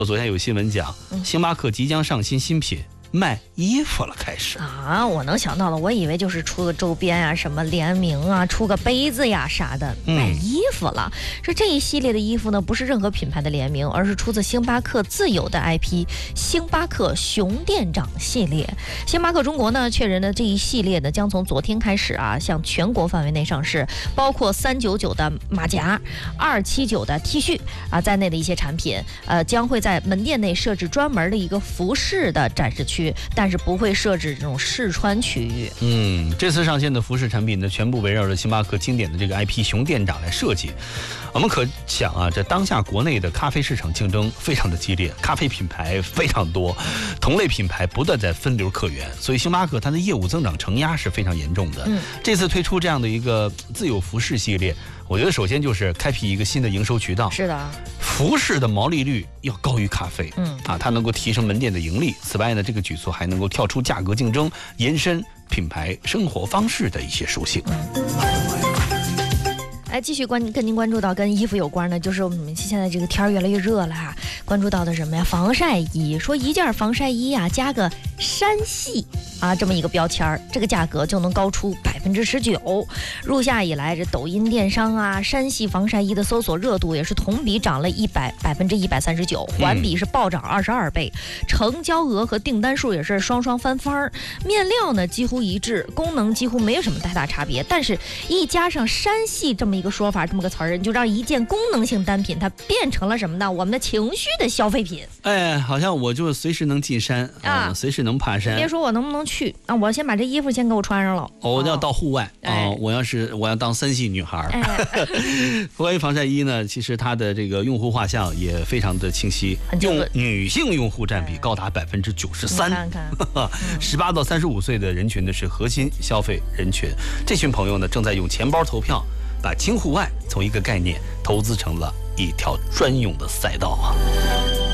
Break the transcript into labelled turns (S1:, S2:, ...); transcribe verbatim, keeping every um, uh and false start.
S1: 昨天有新闻讲，星巴克即将上新新品。卖衣服了，开始
S2: 啊！我能想到了，我以为就是出个周边啊，什么联名啊，出个杯子呀啥的，卖衣服了。说、嗯、这一系列的衣服呢，不是任何品牌的联名，而是出自星巴克自有的 I P—— 星巴克熊店长系列。星巴克中国呢确认的这一系列呢，将从昨天开始啊，向全国范围内上市，包括三九九的马甲、二七九的 T 恤啊在内的一些产品，呃，将会在门店内设置专门的一个服饰的展示区。但是不会设置这种试穿区域。
S1: 嗯，这次上线的服饰产品呢，全部围绕着星巴克经典的这个 I P 熊店长来设计。我们可想啊，这当下国内的咖啡市场竞争非常的激烈，咖啡品牌非常多，同类品牌不断在分流客源，所以星巴克它的业务增长承压是非常严重的。嗯，这次推出这样的一个自有服饰系列，我觉得首先就是开辟一个新的营收渠道。
S2: 是的。
S1: 服饰的毛利率要高于咖啡，嗯啊，它能够提升门店的盈利。此外呢，这个举措还能够跳出价格竞争，延伸品牌生活方式的一些属性。
S2: 哎，继续关跟您关注到跟衣服有关的，就是我们现在这个天越来越热了哈，关注到的什么呀？防晒衣，说一件防晒衣呀、啊，加个山系啊这么一个标签，这个价格就能高出百分之十九。入夏以来，这抖音电商啊，山系防晒衣的搜索热度也是同比涨了一百百分之一百三十九，环比是暴涨二十二倍，成交额和订单数也是双双翻番儿。面料呢几乎一致，功能几乎没有什么太大差别，但是一加上山系这么一个说法，这么个词儿，就让一件功能性单品它变成了什么呢？我们的情绪的消费品。
S1: 哎，好像我就随时能进山啊、呃，随时能爬山。
S2: 别说我能不能去啊，我先把这衣服先给我穿上了。
S1: 哦，我要到户外啊、哎哦！我要是我要当三系女孩。哎、关于防晒衣呢，其实它的这个用户画像也非常的清晰，用女性用户占比高达百分之九十三。
S2: 看看，
S1: 十八到三十五岁的人群呢是核心消费人群，这群朋友呢正在用钱包投票。把轻户外从一个概念投资成了一条专用的赛道啊。